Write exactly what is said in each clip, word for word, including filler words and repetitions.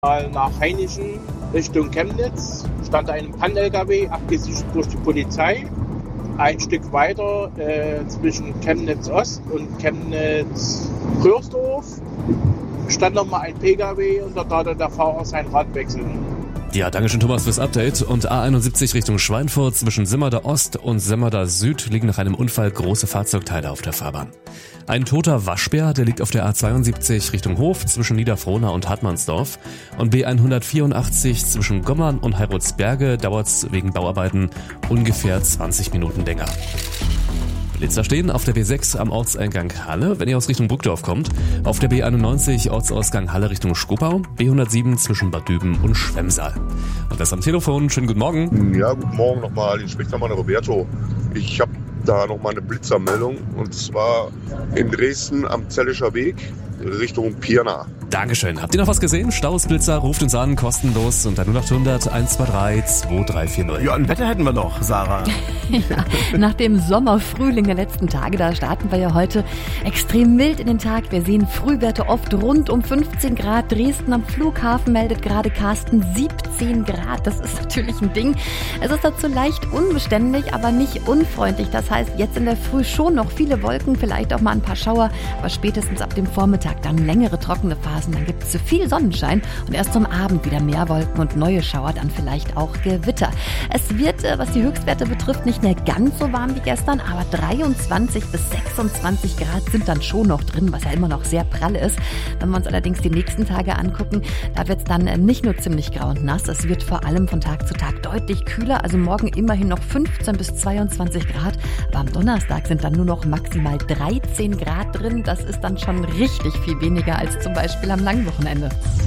Mal nach Hainichen Richtung Chemnitz stand ein Pan-L K W, abgesichert durch die Polizei. Ein Stück weiter äh, zwischen Chemnitz Ost und Chemnitz Röhrsdorf stand nochmal ein P K W und dort hatte der Fahrer sein Rad wechseln. Ja, danke schön Thomas fürs Update. Und A einundsiebzig Richtung Schweinfurt zwischen Simmerda Ost und Simmerda Süd liegen nach einem Unfall große Fahrzeugteile auf der Fahrbahn. Ein toter Waschbär, der liegt auf der A zweiundsiebzig Richtung Hof zwischen Niederfrohna und Hartmannsdorf. Und B hundertvierundachtzig zwischen Gommern und Heirutsberge dauert's wegen Bauarbeiten ungefähr zwanzig Minuten länger. Blitzer stehen auf der B sechs am Ortseingang Halle, wenn ihr aus Richtung Burgdorf kommt. Auf der B einundneunzig Ortsausgang Halle Richtung Schkopau. B hundertsieben zwischen Bad Düben und Schwemsal. Und das am Telefon. Schönen guten Morgen. Ja, guten Morgen nochmal. Hier spricht nochmal der Roberto. Ich habe da nochmal eine Blitzermeldung. Und zwar in Dresden am Zellischer Weg Richtung Pirna. Dankeschön. Habt ihr noch was gesehen? Stausblitzer, ruft uns an, kostenlos unter null acht hundert eins zwei drei zwei drei vier null. Ja, ein Wetter hätten wir noch, Sarah. Ja, nach dem Sommerfrühling der letzten Tage, da starten wir ja heute extrem mild in den Tag. Wir sehen Frühwerte oft rund um fünfzehn Grad. Dresden am Flughafen meldet gerade Carsten siebzehn Grad. Das ist natürlich ein Ding. Es ist dazu leicht unbeständig, aber nicht unfreundlich. Das heißt, jetzt in der Früh schon noch viele Wolken, vielleicht auch mal ein paar Schauer, aber spätestens ab dem Vormittag dann längere trockene Phasen. Dann gibt es zu viel Sonnenschein und erst zum Abend wieder mehr Wolken und neue Schauer, dann vielleicht auch Gewitter. Es wird, was die Höchstwerte betrifft, nicht mehr ganz so warm wie gestern, aber dreiundzwanzig bis sechsundzwanzig Grad sind dann schon noch drin, was ja immer noch sehr prall ist. Wenn wir uns allerdings die nächsten Tage angucken, da wird es dann nicht nur ziemlich grau und nass, es wird vor allem von Tag zu Tag deutlich kühler, also morgen immerhin noch fünfzehn bis zweiundzwanzig Grad, aber am Donnerstag sind dann nur noch maximal dreizehn Grad drin. Das ist dann schon richtig viel weniger als zum Beispiel am langen Wochenende.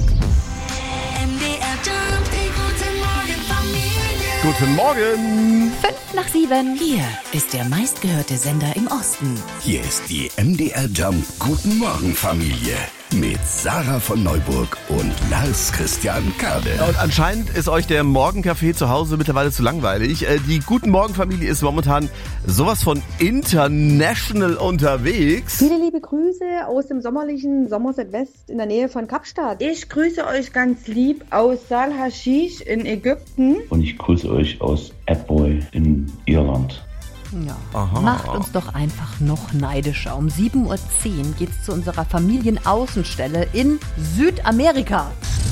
Guten Morgen. Fünf nach sieben. Hier ist der meistgehörte Sender im Osten. Hier ist die M D R Jump Guten Morgen Familie mit Sarah von Neuburg und Lars Christian Kade. Und anscheinend ist euch der Morgenkaffee zu Hause mittlerweile zu langweilig. Die Guten Morgen Familie ist momentan sowas von international unterwegs. Viele liebe Grüße aus dem sommerlichen Somerset West in der Nähe von Kapstadt. Ich grüße euch ganz lieb aus Sal Hashish in Ägypten. Und ich grüße euch aus Atboy in Irland. Ja, Aha. Macht uns doch einfach noch neidischer. Um sieben Uhr zehn geht's zu unserer Familienaußenstelle in Südamerika.